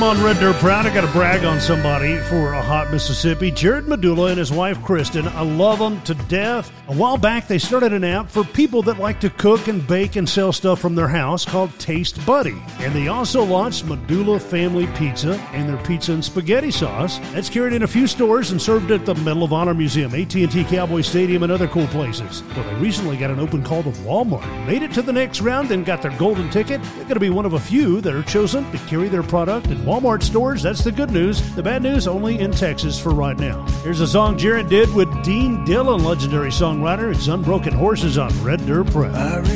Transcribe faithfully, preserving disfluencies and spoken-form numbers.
I'm on Red Dirt Proud. I got to brag on somebody for a hot Mississippi. Jared Medulla and his wife, Kristen. I love them to death. A while back, they started an app for people that like to cook and bake and sell stuff from their house called Taste Buddy. And they also launched Medulla Family Pizza and their pizza and spaghetti sauce. That's carried in a few stores and served at the Medal of Honor Museum, A T and T Cowboy Stadium, and other cool places. Well, they recently got an open call to Walmart. Made it to the next round and got their golden ticket. They're going to be one of a few that are chosen to carry their product in Walmart stores. That's the good news. The bad news, only in Texas for right now. Here's a song Jared did with Dean Dillon, legendary songwriter. It's Unbroken Horses on Red Dirt Proud.